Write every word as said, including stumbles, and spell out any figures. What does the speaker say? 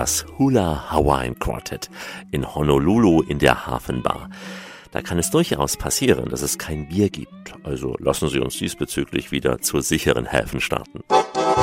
das Hula Hawaiian Quartet in Honolulu in der Hafenbar. Da kann es durchaus passieren, dass es kein Bier gibt. Also lassen Sie uns diesbezüglich wieder zu sicheren Häfen starten.